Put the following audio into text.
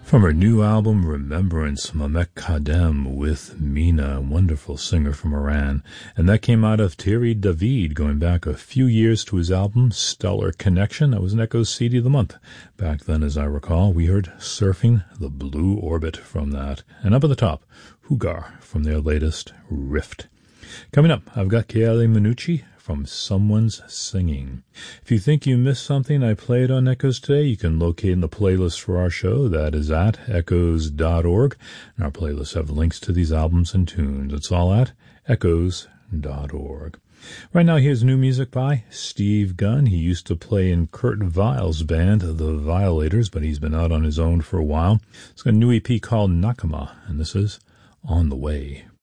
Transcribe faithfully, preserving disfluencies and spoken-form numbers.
From her new album, Remembrance, Mamek Kadem with Mina, a wonderful singer from Iran. And that came out of Thierry David, going back a few years to his album, Stellar Connection. That was an Echoes C D of the month. Back then, as I recall, we heard Surfing the Blue Orbit from that. And up at the top, Hugar from their latest, Rift. Coming up, I've got Chieli Minucci from Someone's Singing. If you think you missed something I played on Echoes today, you can locate in the playlist for our show. That is at echoes dot org. And our playlists have links to these albums and tunes. It's all at echoes dot org. Right now, here's new music by Steve Gunn. He used to play in Kurt Weill's band, The Violators, but he's been out on his own for a while. It's got a new E P called Nakama, and this is On the Way.